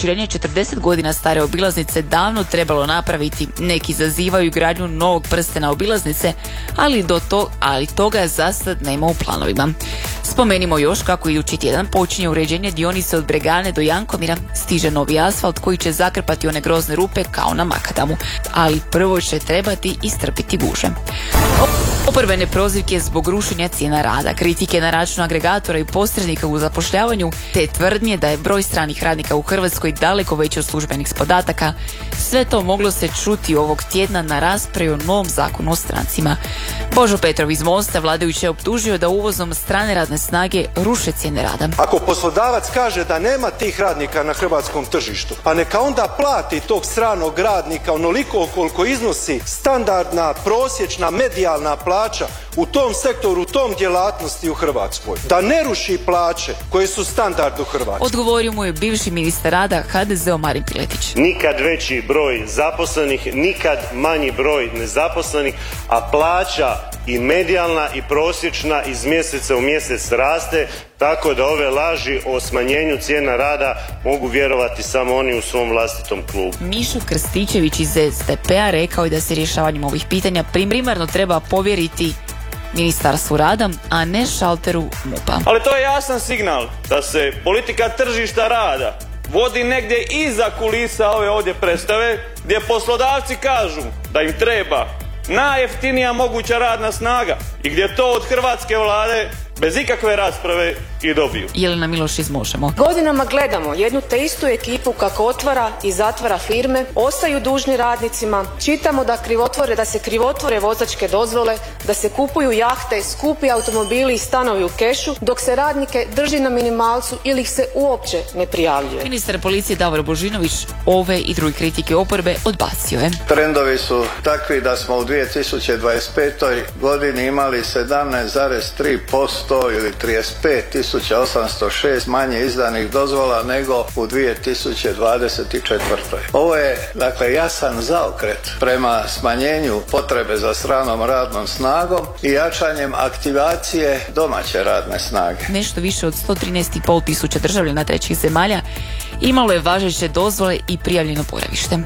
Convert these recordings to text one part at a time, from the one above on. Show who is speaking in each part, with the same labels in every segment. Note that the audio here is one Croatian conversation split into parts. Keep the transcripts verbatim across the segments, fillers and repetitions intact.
Speaker 1: proširenje četrdeset godina stare obilaznice davno trebalo napraviti. Neki zazivaju gradnju novog prstena obilaznice, ali do to, ali toga za sad nema u planovima. Spomenimo još kako idući tjedan počinje uređenje dionice od Bregane do Jankomira, stiže novi asfalt koji će zakrpati one grozne rupe kao na makadamu, ali prvo će trebati istrpiti gužve. Oporbene prozivke zbog rušenja cijena rada, kritike na račun agregatora i posrednika u zapošljavanju, te tvrdnje da je broj stranih radnika u Hrvatskoj daleko veći od službenih podataka, sve to moglo se čuti ovog tjedna na raspravi o novom zakonu o strancima. Božo Petrov iz Mosta vladajuće je optužio da uvozom strane radne snage ruše cijene rada.
Speaker 2: Ako poslodavac kaže da nema tih radnika na hrvatskom tržištu, pa neka onda plati tog stranog radnika onoliko koliko iznosi standardna, prosječna, medijalna plaća u tom sektoru, u tom djelatnosti u Hrvatskoj. Da ne ruši plaće koje su standard u Hrvatskoj.
Speaker 1: Odgovorio mu je bivši ministar rada ha de zeo Marin Piletić.
Speaker 3: Nikad veći broj zaposlenih, nikad manji broj nezaposlenih, a plaća i medijalna i prosječna iz mjeseca u mjesec raste, tako da ove laži o smanjenju cijena rada mogu vjerovati samo oni u svom vlastitom klubu.
Speaker 1: Mišo Krstičević iz es de pe-a rekao je da se rješavanjem ovih pitanja primarno treba povjeriti Ministarstvu rada, a ne šalteru mupa.
Speaker 4: Ali to je jasan signal da se politika tržišta rada vodi negdje iza kulisa ove ovdje predstave, gdje poslodavci kažu da im treba najjeftinija moguća radna snaga i gdje to od hrvatske vlade bez ikakve rasprave i dobiju.
Speaker 1: Jelena Miloš iz Možemo.
Speaker 5: Godinama gledamo jednu te istu ekipu kako otvara i zatvara firme, ostaju dužni radnicima, čitamo da krivotvore, da se krivotvore vozačke dozvole, da se kupuju jahte, skupi automobili i stanovi u kešu, dok se radnike drži na minimalcu ili ih se uopće ne prijavljuje.
Speaker 1: Ministar policije Davor Božinović ove i druge kritike oporbe odbacio je.
Speaker 6: Trendovi su takvi da smo u dvije tisuće dvadeset petoj godini imali sedamnaest zarez tri posto ili trideset pet tisuća osamsto šest manje izdanih dozvola nego u dvije tisuće dvadeset četvrtoj. Ovo je dakle jasan zaokret prema smanjenju potrebe za stranom radnom snagom i jačanjem aktivacije domaće radne snage.
Speaker 1: Nešto više od sto trinaest i pol tisuća državljana trećih zemalja imalo je važeće dozvole i prijavljeno boravište.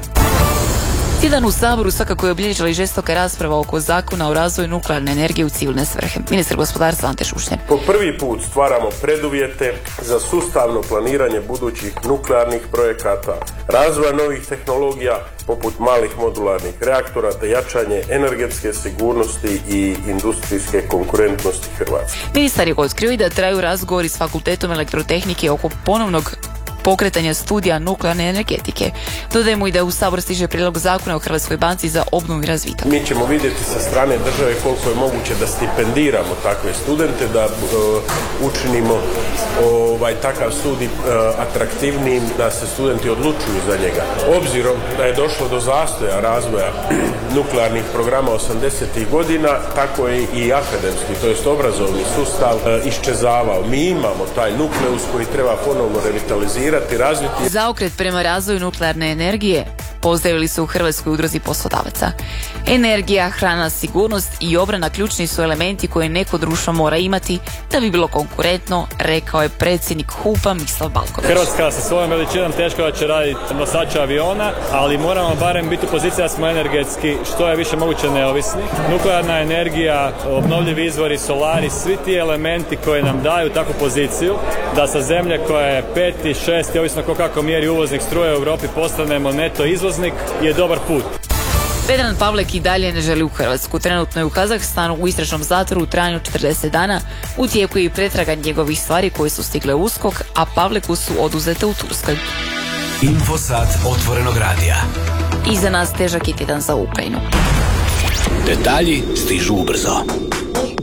Speaker 1: Tjedan u Saboru svakako je obilježila i žestoka rasprava oko zakona o razvoju nuklearne energije u civilne svrhe. Ministar gospodarstva Ante Šušnjar.
Speaker 7: Po prvi put stvaramo preduvjete za sustavno planiranje budućih nuklearnih projekata, razvoja novih tehnologija poput malih modularnih reaktora te jačanje energetske sigurnosti i industrijske konkurentnosti Hrvatske.
Speaker 1: Ministar je otkrio i da traju razgovori s Fakultetom elektrotehnike oko ponovnog pokretanja studija nuklearne energetike. Dodajemo i da u Sabor stiže prijedlog zakona o Hrvatskoj banci za obnovu i razvitak.
Speaker 7: Mi ćemo vidjeti sa strane države koliko je moguće da stipendiramo takve studente, da uh, učinimo ovaj takav studij uh, atraktivnijim, da se studenti odlučuju za njega. Obzirom da je došlo do zastoja razvoja nuklearnih programa osamdesetih godina, tako je i akademski, to jest obrazovni sustav uh, iščezavao. Mi imamo taj nukleus koji treba ponovno revitalizirati.
Speaker 1: Zaokret prema razvoju nuklearne energije pozdravili su u Hrvatskoj udruzi poslodavaca. Energija, hrana, sigurnost i obrana ključni su elementi koje neko društvo mora imati da bi bilo konkurentno, rekao je predsjednik HUP-a Mislav Balković.
Speaker 8: Hrvatska sa svojom veličinom teško da će raditi nosača aviona, ali moramo barem biti u poziciji da smo energetski što je više moguće neovisni. Nuklearna energija, obnovljivi izvori, solari, svi ti elementi koji nam daju takvu poziciju da sa zemlje koja je peti, šesti, ovisno ko kako mjeri uvoznik struje u Europi, postanemo neto izvoznik, je dobar put.
Speaker 1: Vedran Pavlek i dalje ne želi u Hrvatsku. Trenutno je u Kazahstanu u istražnom zatvoru u trajanju četrdeset dana. U tijeku je i pretraga njegovih stvari koje su stigle u USKOK, a Pavleku su oduzete u Turskoj.
Speaker 9: Infosat otvorenog radija.
Speaker 1: Iza nas težak je tjedan za Ukrajinu.
Speaker 9: Detalji stižu ubrzo.